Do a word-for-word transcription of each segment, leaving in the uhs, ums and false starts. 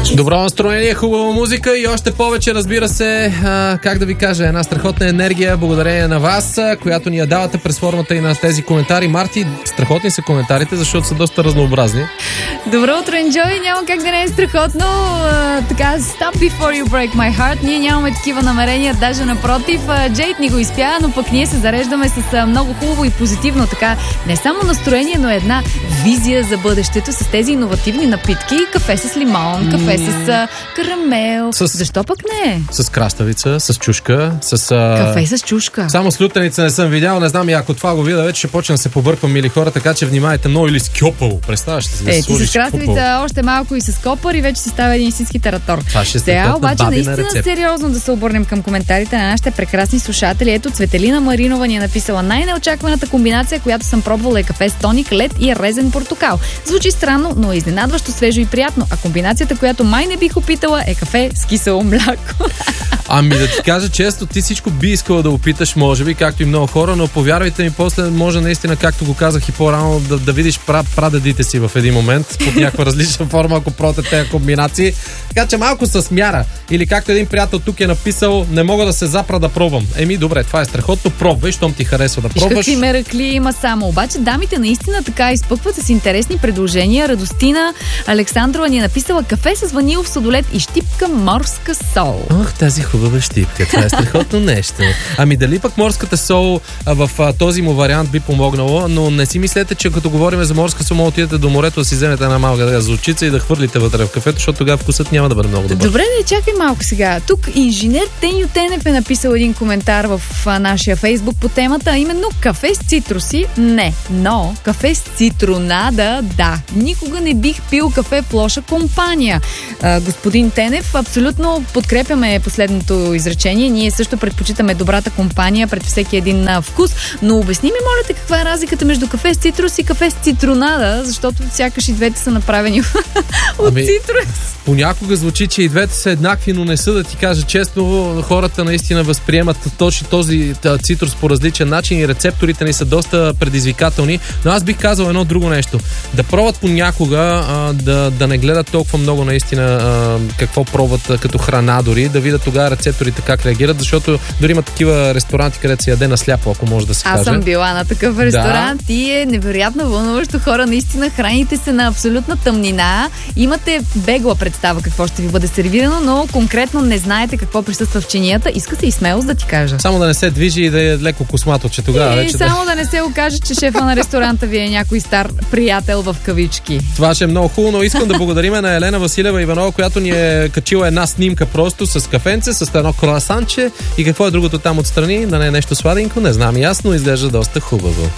Добро настроение, хубава музика и още повече, разбира се, а, как да ви кажа, една страхотна енергия, благодарение на вас, която ни я давате през формата и на тези коментари. Марти, страхотни са коментарите, защото са доста разнообразни. Добро утро, Enjoy! Няма как да не е страхотно. А, така, Stop Before You Break My Heart. Ние нямаме такива намерения, даже напротив. Джейд ни го изпя, но пък ние се зареждаме с а, много хубаво и позитивно. Така, не само настроение, но една визия за бъдещето с тези иновативни напитки. Кафе с лимон, кафе с а, карамел. С... Защо пък не? С краставица, с чушка, с... А... Кафе с чушка. Само с лютеница не съм видял, не знам и ако това го видя, вече ще почна да се побърквам, мили хора, така че внимайте много, или с кьопъл. Представяш ли си да е, сложиш ти с краставица кьопъл, още малко и с копър и вече си става един истински таратор. Сега обаче наистина сериозно да се обърнем към коментарите на нашите прекрасни слушатели. Ето, Цветелина Маринова ни е написала: най-неочакваната комбинация, която съм пробвала, е кафе с тоник, лед и резен портокал. Звучи странно, но е изненадващо свежо и приятно, а комбинацията, която май не бих опитала, е кафе с кисело мляко. Ами да ти кажа често, ти всичко би искала да опиташ, може би, както и много хора, но повярвайте ми, после може наистина, както го казах и по-рано, да, да видиш прадедите си в един момент, под някаква различна форма, ако пробвате тези комбинации. Така че малко с мяра. Или както един приятел тук е написал: не мога да се запра да пробвам. Еми, добре, това е страхотно, пробвай, щом ти харесва да пробваш. Какви меракли има само. Обаче дамите наистина така изпъкват с интересни предложения. Радостина Александрова ни е написала: кафе с ванилов сладолед и щипка морска сол. Ох, тази хубава щипка. Това е страхотно нещо. Ами дали пък морската сол в а, този му вариант би помогнало, но не си мислете, че като говорим за морска сол, може да отидете до морето да си вземете една малка газовчица и да хвърлите вътре в кафето, защото тогава вкусът няма да бъде много добър. Добре, не чакай малко сега. Тук инженер Теню Тенев е написал един коментар в а, нашия Фейсбук по темата, а именно кафе с цитруси. Не, но кафе с цитронада, да. Никога не бих пил кафе в лоша компания. А, господин Тенев, абсолютно подкрепяме последното изречение. Ние също предпочитаме добрата компания пред всеки един а, вкус, но обясни ми, моля те, каква е разликата между кафе с цитрус и кафе с цитронада, защото сякаш и двете са направени от ами, цитрус. Понякога звучи, че и двете са еднакви, но не са, да ти кажа честно, хората наистина възприемат точно този цитрус по различен начин и рецепторите ни са доста предизвикателни, но аз бих казал едно друго нещо. Да пробват понякога, а, да, да не гледат толкова много наистина а, какво пробват а, като храна дори, да видят тогава рецепторите как реагират, защото дори има такива ресторанти, където се яде на сляпо, ако може да се каже. Аз съм била на такъв ресторант да. И е невероятно вълнуващо. Хора, наистина храните се на абсолютна тъмнина. Имате бегла представа какво ще ви бъде сервирано, но конкретно не знаете какво присъства в чинията. Иска се и смелост да ти кажа. Само да не се движи и да е леко космато, че тогава и вече само да... да не се окаже, че шефа на ресторанта ви е някой стар приятел в кавички. Това ще е много хубаво, но искам да благодарим на Елена Василева Иванова, която ни е качила една снимка просто с кафенце, с едно круасанче и какво е другото там отстрани, да не е нещо сладенько, не знам ясно, изглежда доста хубаво.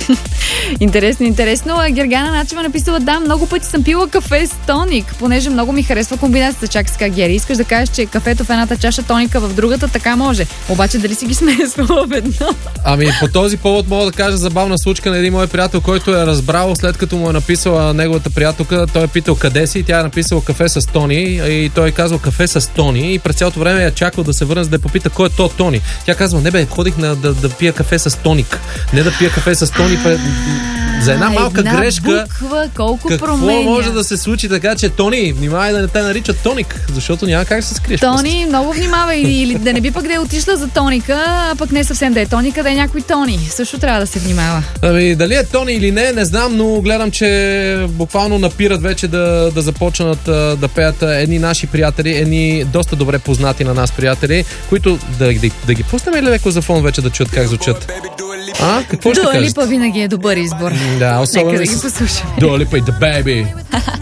Интересно, интересно. Гергана Начева написала: да, много пъти съм пила кафе с тоник, понеже много ми харесва комбинацията. Чакай сега, Гери, искаш да кажеш, че кафето в едната чаша, тоника в другата, така може. Обаче дали си ги смесвала ведно? Ами по този повод мога да кажа забавна случка на един мой приятел, който е разбрал, след като му е написала неговата приятелка, той е питал къде си и тя е написала кафе с Тони и той е казал кафе с Тони и през цялото време я чакал да се върне, за да попита кой е то Тони. Тя казва: не бе, ходих на, да, да пия кафе с тоник, не да пия кафе с Тони. За една малка една грешка буква, колко какво променя. може да се случи, така че Тони, внимавай да не те наричат тоник, защото няма как да се скриеш. Тони, просто. Много внимавай, или, или да не би пък да е отишла за тоника, а пък не съвсем да е тоника, да е някой Тони. Също трябва да се внимава. Ами, дали е Тони или не, не знам, но гледам, че буквално напират вече да, да започнат да пеят едни наши приятели, едни доста добре познати на нас приятели, които да, да, да ги пуснем или леко за фон вече да чуят как звучат. А, какво ще кажеш? Дуа Липа винаги е добър избор. Да, особено нека да ги послушаме. Дуа Липа и The Baby.